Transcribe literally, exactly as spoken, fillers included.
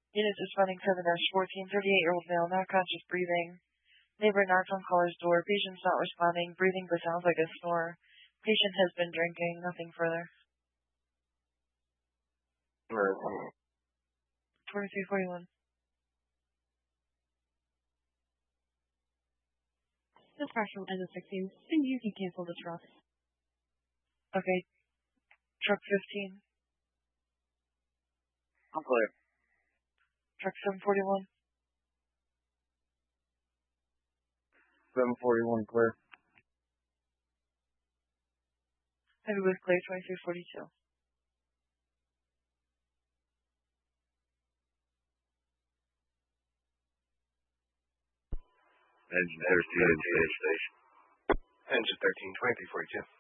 Unit responding seven fourteen, thirty-eight-year-old male, not conscious, breathing. Neighbor knocks on caller's door. Patient's not responding, breathing but sounds like a snore. Patient has been drinking, nothing further. twenty-three forty-one. Dispatch from N S sixteen. Can you can cancel the truck? Okay. Truck fifteen. I'm clear. Truck seven forty-one. seven forty-one clear. Heavy with clear, twenty-three forty-two. Engine thirteen, station. Engine thirteen, twenty-three forty-two.